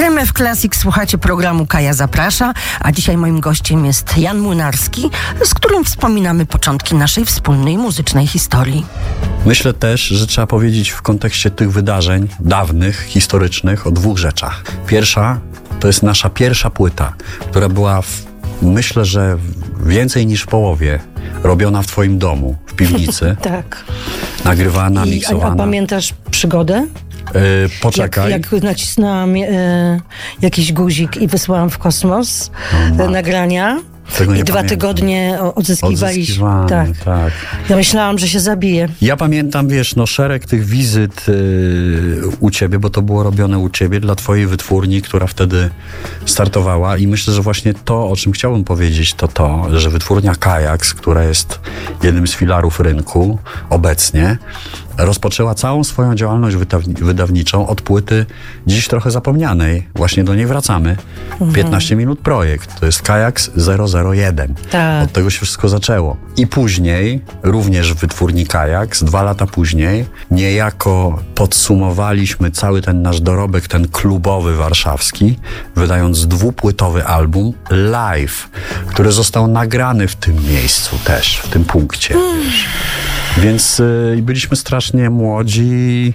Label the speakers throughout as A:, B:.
A: RMF Classic, słuchacie programu Kaja Zaprasza, a dzisiaj moim gościem jest Jan Młynarski, z którym wspominamy początki naszej wspólnej muzycznej historii.
B: Myślę też, że trzeba powiedzieć w kontekście tych wydarzeń dawnych, historycznych o dwóch rzeczach. Pierwsza to jest nasza pierwsza płyta, która była myślę, że więcej niż w połowie robiona w twoim domu, w piwnicy.
A: Tak.
B: Nagrywana, miksowana.
A: A pamiętasz przygodę?
B: Poczekaj.
A: Jak nacisnęłam jakiś guzik i wysłałam w kosmos nagrania.
B: Tego nie
A: I 2
B: pamiętam.
A: tygodnie odzyskiwaliśmy. Tak.
B: Tak.
A: Ja myślałam, że się zabije.
B: Ja pamiętam, szereg tych wizyt u ciebie, bo to było robione u ciebie dla twojej wytwórni, która wtedy startowała i myślę, że właśnie to, o czym chciałbym powiedzieć, to, że wytwórnia Kajax, która jest jednym z filarów rynku obecnie, rozpoczęła całą swoją działalność wydawniczą od płyty dziś trochę zapomnianej. Właśnie do niej wracamy. 15 minut projekt. To jest Kajax 001.
A: Tak.
B: Od tego się wszystko zaczęło. I później, również w wytwórni Kajax, 2 lata później, niejako podsumowaliśmy cały ten nasz dorobek, ten klubowy warszawski, wydając 2-płytowy album live, który został nagrany w tym miejscu też, w tym punkcie. Więc byliśmy strasznie młodzi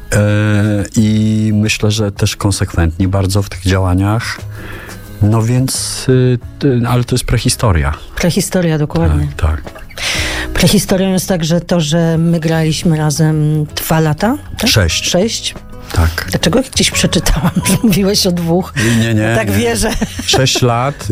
B: i myślę, że też konsekwentni bardzo w tych działaniach. No więc, ale to jest prehistoria.
A: Prehistoria, dokładnie.
B: Tak.
A: Prehistorią jest także to, że my graliśmy razem 2 lata. Tak?
B: 6. Tak.
A: Dlaczego gdzieś przeczytałam, że mówiłeś o 2?
B: Nie.
A: Tak wierzę.
B: 6 lat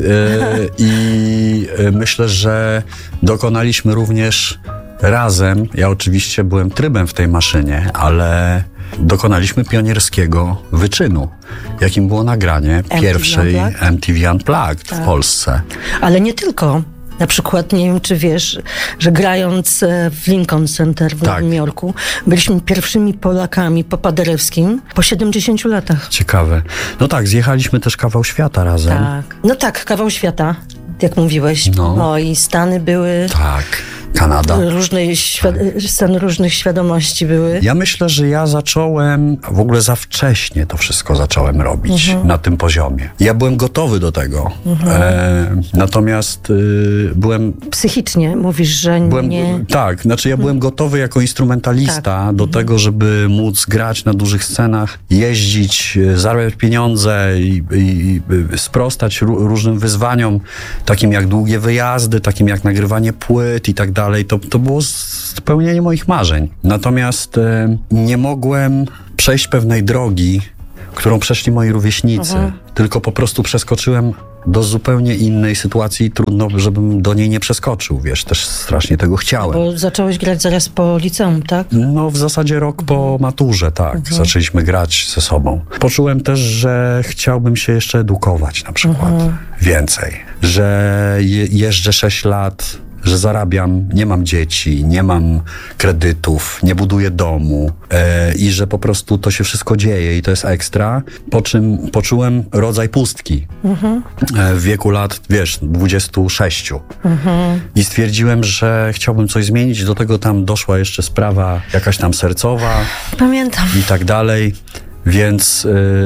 B: i myślę, że dokonaliśmy również razem, ja oczywiście byłem trybem w tej maszynie, ale dokonaliśmy pionierskiego wyczynu, jakim było nagranie pierwszej MTV Unplugged w Polsce.
A: Ale nie tylko. Na przykład, nie wiem, czy wiesz, że grając w Lincoln Center w Nowym Jorku, byliśmy pierwszymi Polakami po Paderewskim po 70 latach.
B: Ciekawe. No tak, zjechaliśmy też kawał świata razem.
A: Tak. No tak, kawał świata, jak mówiłeś. No i Stany były...
B: Tak. Kanada.
A: Stan różnych świadomości były.
B: Ja myślę, że ja zacząłem, w ogóle za wcześnie to wszystko zacząłem robić na tym poziomie. Ja byłem gotowy do tego. Natomiast byłem...
A: Psychicznie mówisz, że nie...
B: Tak, ja byłem gotowy jako instrumentalista do tego, żeby móc grać na dużych scenach, jeździć, zarabiać pieniądze i sprostać różnym wyzwaniom, takim jak długie wyjazdy, takim jak nagrywanie płyt i tak dalej. To było spełnienie moich marzeń. Natomiast nie mogłem przejść pewnej drogi, którą przeszli moi rówieśnicy. Tylko po prostu przeskoczyłem do zupełnie innej sytuacji i trudno, żebym do niej nie przeskoczył. Też strasznie tego chciałem.
A: Bo zacząłeś grać zaraz po liceum, tak?
B: No w zasadzie rok po maturze, tak. Zaczęliśmy grać ze sobą. Poczułem też, że chciałbym się jeszcze edukować na przykład. Więcej. Że jeżdżę 6 lat... że zarabiam, nie mam dzieci, nie mam kredytów, nie buduję domu i że po prostu to się wszystko dzieje i to jest ekstra, po czym poczułem rodzaj pustki w wieku lat, 26. I stwierdziłem, że chciałbym coś zmienić, do tego tam doszła jeszcze sprawa jakaś tam sercowa.
A: Pamiętam.
B: I tak dalej, więc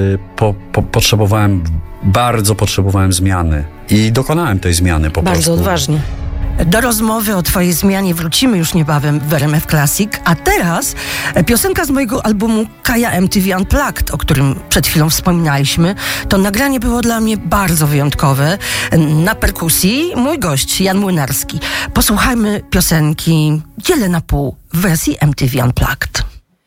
B: bardzo potrzebowałem zmiany i dokonałem tej zmiany po prostu.
A: Bardzo odważnie. Do rozmowy o twojej zmianie wrócimy już niebawem w RMF Classic, a teraz piosenka z mojego albumu Kaja MTV Unplugged, o którym przed chwilą wspominaliśmy. To nagranie było dla mnie bardzo wyjątkowe. Na perkusji mój gość Jan Młynarski. Posłuchajmy piosenki Dzielę na pół w wersji MTV Unplugged.